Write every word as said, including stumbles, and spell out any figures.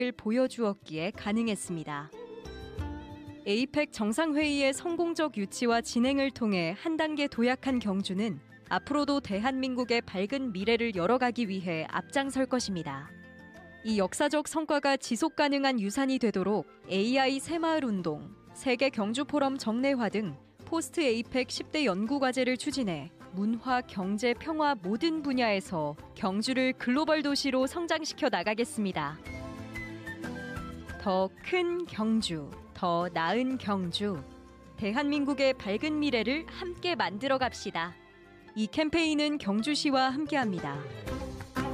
을 보여주었기에 가능했습니다. 에이펙 정상회의의 성공적 유치와 진행을 통해 한 단계 도약한 경주는 앞으로도 대한민국의 밝은 미래를 열어가기 위해 앞장설 것입니다. 이 역사적 성과가 지속 가능한 유산이 되도록 에이아이 새마을 운동, 세계 경주 포럼 정례화 등 포스트 에이펙 십 대 연구 과제를 추진해 문화, 경제, 평화 모든 분야에서 경주를 글로벌 도시로 성장시켜 나가겠습니다. 더 큰 경주, 더 나은 경주, 대한민국의 밝은 미래를 함께 만들어 갑시다. 이 캠페인은 경주시와 함께합니다.